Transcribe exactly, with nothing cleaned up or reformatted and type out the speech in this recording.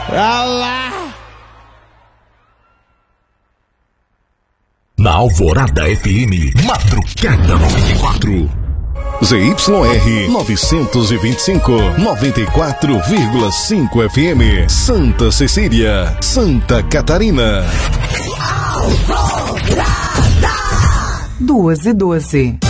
Alá! Na Alvorada F M, Madrugada noventa e quatro. Z Y R novecentos e vinte e cinco, noventa e quatro vírgula cinco F M, Santa Cecília, Santa Catarina. Duas e doze.